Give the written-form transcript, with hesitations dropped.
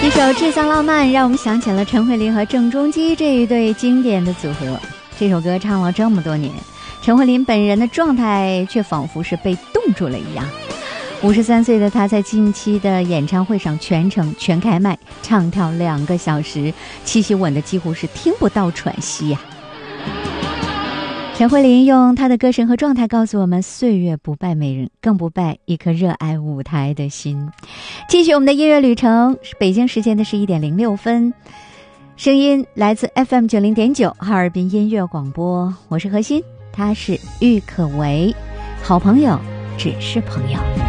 一首《制造浪漫》让我们想起了陈慧琳和郑中基这一对经典的组合。这首歌唱了这么多年，陈慧琳本人的状态却仿佛是被冻住了一样。53岁的她在近期的演唱会上全开麦，唱跳2个小时，气息稳的几乎是听不到喘息呀。陈慧琳用她的歌声和状态告诉我们，岁月不败美人，更不败一颗热爱舞台的心。继续我们的音乐旅程，北京时间的11点06分，声音来自 FM 90.9哈尔滨音乐广播，我是何欣，他是郁可唯，好朋友只是朋友。